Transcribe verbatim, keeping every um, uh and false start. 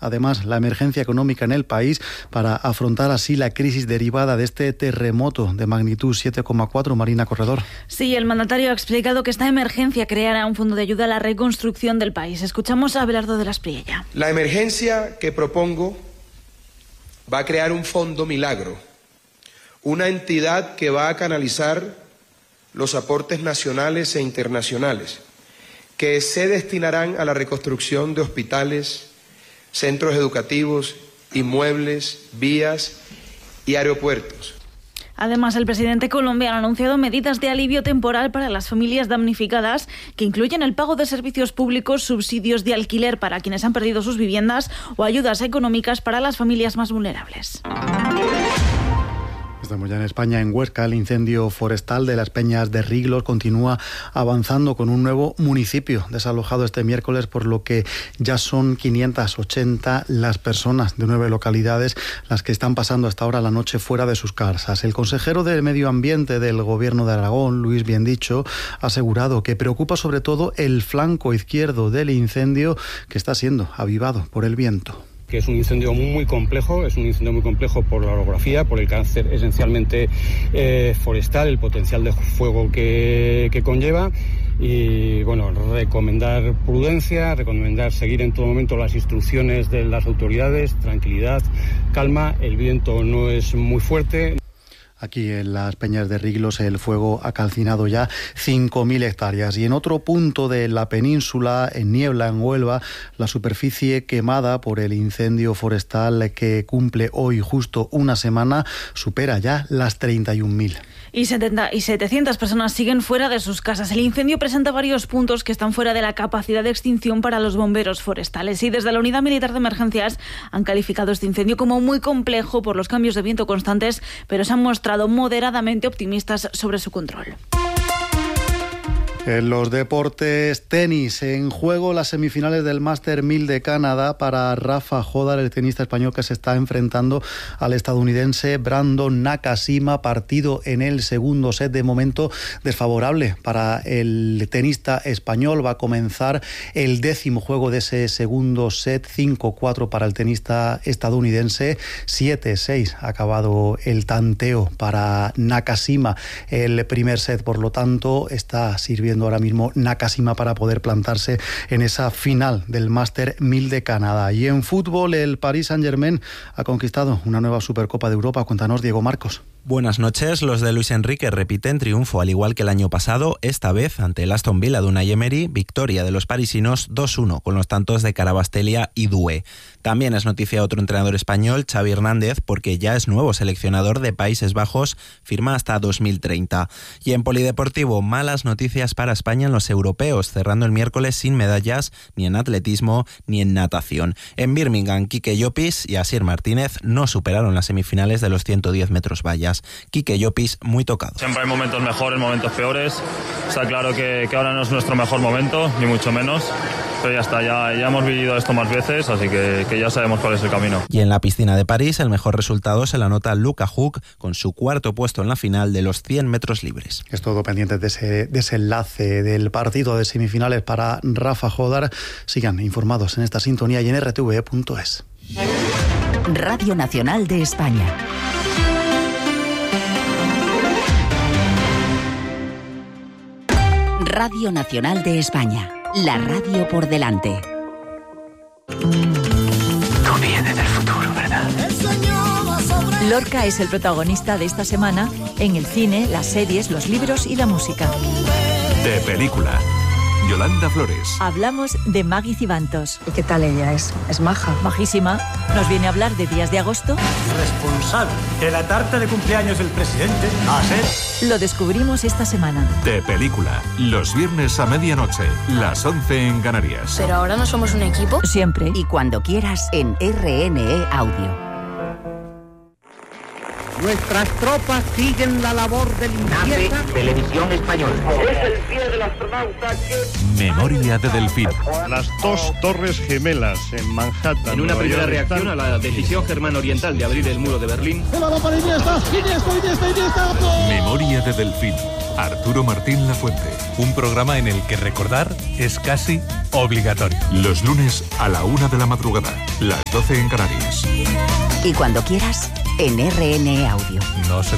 además la emergencia económica en el país para afrontar así la crisis derivada de este terremoto de magnitud siete coma cuatro. Marina Corredor. Sí, el mandatario ha explicado que esta emergencia creará un fondo de ayuda a la reconstrucción del país. Escuchamos a Abelardo de la Espriella. La emergencia que propongo va a crear un fondo milagro, una entidad que va a canalizar los aportes nacionales e internacionales, que se destinarán a la reconstrucción de hospitales, centros educativos, inmuebles, vías y aeropuertos. Además, el presidente colombiano ha anunciado medidas de alivio temporal para las familias damnificadas que incluyen el pago de servicios públicos, subsidios de alquiler para quienes han perdido sus viviendas o ayudas económicas para las familias más vulnerables. Estamos ya en España, en Huesca. El incendio forestal de las Peñas de Riglos continúa avanzando con un nuevo municipio desalojado este miércoles, por lo que ya son quinientas ochenta las personas de nueve localidades las que están pasando hasta ahora la noche fuera de sus casas. El consejero de Medio Ambiente del Gobierno de Aragón, Luis Biendicho, ha asegurado que preocupa sobre todo el flanco izquierdo del incendio, que está siendo avivado por el viento. Que es un incendio muy complejo, es un incendio muy complejo por la orografía, por el carácter esencialmente eh, forestal, el potencial de fuego que, que conlleva. Y bueno, recomendar prudencia, recomendar seguir en todo momento las instrucciones de las autoridades, tranquilidad, calma, el viento no es muy fuerte. Aquí en las Peñas de Riglos el fuego ha calcinado ya cinco mil hectáreas. Y en otro punto de la península, en Niebla, en Huelva, la superficie quemada por el incendio forestal que cumple hoy justo una semana supera ya las treinta y un mil. Y, setenta y setecientas personas siguen fuera de sus casas. El incendio presenta varios puntos que están fuera de la capacidad de extinción para los bomberos forestales. Y desde la Unidad Militar de Emergencias han calificado este incendio como muy complejo por los cambios de viento constantes, pero se han mostrado moderadamente optimistas sobre su control. En los deportes, tenis, en juego las semifinales del Master mil de Canadá para Rafa Jodar, el tenista español que se está enfrentando al estadounidense Brandon Nakashima. Partido en el segundo set, de momento desfavorable para el tenista español. Va a comenzar el décimo juego de ese segundo set, cinco cuatro para el tenista estadounidense, siete seis ha acabado el tanteo para Nakashima. El primer set, por lo tanto, está sirviendo ahora mismo Nakashima para poder plantarse en esa final del Master mil de Canadá. Y en fútbol, el Paris Saint-Germain ha conquistado una nueva Supercopa de Europa. Cuéntanos, Diego Marcos. Buenas noches. Los de Luis Enrique repiten triunfo, al igual que el año pasado, esta vez ante el Aston Villa de Unai Emery, victoria de los parisinos dos uno con los tantos de Carabastelia y Doué. También es noticia otro entrenador español, Xavi Hernández, porque ya es nuevo seleccionador de Países Bajos, firma hasta dos mil treinta. Y en polideportivo, malas noticias para España en los europeos, cerrando el miércoles sin medallas ni en atletismo ni en natación. En Birmingham, Quique Llopis y Asier Martínez no superaron las semifinales de los ciento diez metros vallas. Quique Llopis muy tocado. Siempre hay momentos mejores, momentos peores. Está claro que, que ahora no es nuestro mejor momento, ni mucho menos. Pero ya está, ya, ya hemos vivido esto más veces, así que, que ya sabemos cuál es el camino. Y en la piscina de París, el mejor resultado se la anota Luca Huck con su cuarto puesto en la final de los cien metros libres. Es todo pendiente de ese desenlace del partido de semifinales para Rafa Jodar. Sigan informados en esta sintonía y en r t v punto es. Radio Nacional de España. Radio Nacional de España, la radio por delante. Tú vienes del futuro, ¿verdad? Lorca es el protagonista de esta semana en el cine, las series, los libros y la música. De película. Yolanda Flores. Hablamos de Maggie Cibantos. ¿Y qué tal ella es? ¿Es maja? Majísima. Nos viene a hablar de Días de Agosto. Responsable de la tarta de cumpleaños del presidente a ser. Lo descubrimos esta semana. De película. Los viernes a medianoche. Las once en Canarias. ¿Pero ahora no somos un equipo? Siempre. Y cuando quieras en R N E Audio. Nuestras tropas siguen la labor de limpieza. Televisión Española. Es el pie del astronauta que... Memoria de Delfín. Las dos torres gemelas en Manhattan. En una primera reacción a la decisión germano-oriental de abrir el muro de Berlín. Memoria de Delfín. Arturo Martín Lafuente. Un programa en el que recordar es casi obligatorio. Los lunes a la una de la madrugada. Las doce en Canarias. Y cuando quieras, en R N E Audio. No se